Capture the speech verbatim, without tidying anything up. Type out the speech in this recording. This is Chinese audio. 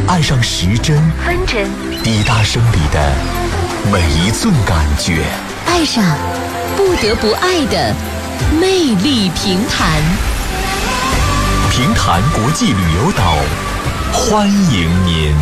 爱上时针、 分针、 滴答声里的每一寸感觉， 爱上不得不爱的魅力平潭。 平潭国际旅游岛，欢迎您。